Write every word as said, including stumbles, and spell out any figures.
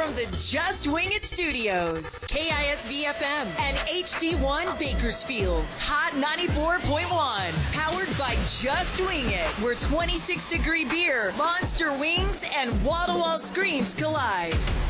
from the Just Wing It Studios, K I S V F M and H D one Bakersfield, Hot ninety-four point one, powered by Just Wing It, where twenty-six degree beer, monster wings, and wall-to-wall screens collide.